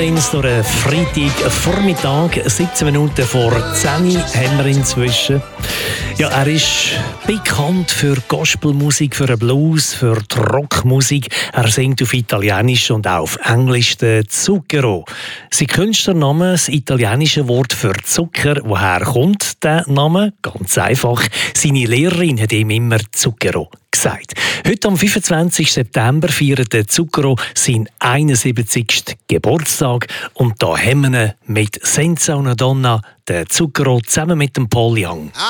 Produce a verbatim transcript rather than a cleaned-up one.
Durch einen Freitagvormittag, siebzehn Minuten vor zehn haben wir inzwischen. Ja, er ist bekannt für Gospelmusik, für den Blues, für die Rockmusik. Er singt auf Italienisch und auch auf Englisch den Zucchero. Sein Künstlername, das italienische Wort für Zucker. Woher kommt der Name? Ganz einfach. Seine Lehrerin hat ihm immer Zucchero gesagt. Heute am fünfundzwanzigsten September feiert der Zucchero seinen einundsiebzigsten Geburtstag. Und da haben wir ihn mit Senza una Donna, der Zucchero, zusammen mit dem Paul Young.